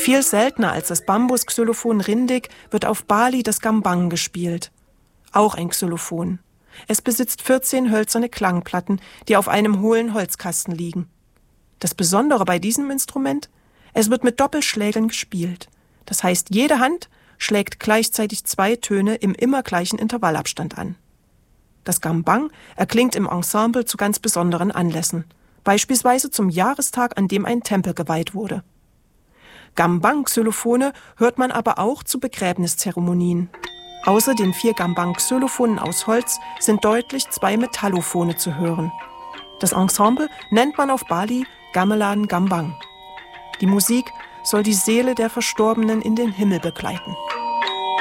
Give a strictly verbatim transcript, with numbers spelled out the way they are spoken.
Viel seltener als das Bambus-Xylophon Rindig wird auf Bali das Gambang gespielt. Auch ein Xylophon. Es besitzt vierzehn hölzerne Klangplatten, die auf einem hohlen Holzkasten liegen. Das Besondere bei diesem Instrument: Es wird mit Doppelschlägeln gespielt. Das heißt, jede Hand schlägt gleichzeitig zwei Töne im immer gleichen Intervallabstand an. Das Gambang erklingt im Ensemble zu ganz besonderen Anlässen, beispielsweise zum Jahrestag, an dem ein Tempel geweiht wurde. Gambang-Xylophone hört man aber auch zu Begräbniszeremonien. Außer den vier Gambang-Xylophonen aus Holz sind deutlich zwei Metallophone zu hören. Das Ensemble nennt man auf Bali Gamelan Gambang. Die Musik soll die Seele der Verstorbenen in den Himmel begleiten.